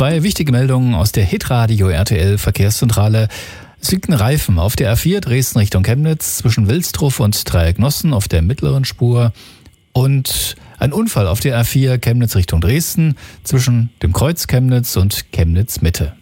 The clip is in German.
2 wichtige Meldungen aus der Hitradio RTL Verkehrszentrale. Es liegt ein Reifen auf der A4 Dresden Richtung Chemnitz zwischen Wilsdruf und Dreiecknossen auf der mittleren Spur und ein Unfall auf der A4 Chemnitz Richtung Dresden zwischen dem Kreuz Chemnitz und Chemnitz Mitte.